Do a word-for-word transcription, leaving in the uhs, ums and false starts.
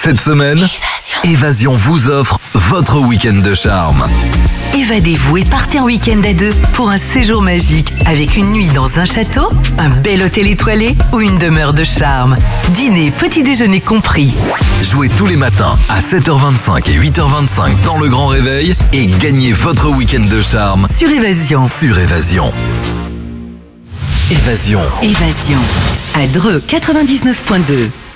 Cette semaine, Évasion vous offre votre week-end de charme. Évadez-vous et partez en week-end à deux pour un séjour magique avec une nuit dans un château, un bel hôtel étoilé ou une demeure de charme. Dîner, petit déjeuner compris. Jouez tous les matins à sept heures vingt-cinq et huit heures vingt-cinq dans le Grand Réveil et gagnez votre week-end de charme Sur Évasion. sur Évasion. Évasion. Évasion. À Dreux quatre-vingt-dix-neuf point deux.